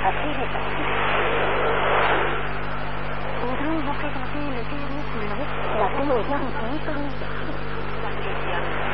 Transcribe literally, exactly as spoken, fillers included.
Así de fácil. Podrán buscar la tele, ¿qué es eso? La tele, ya,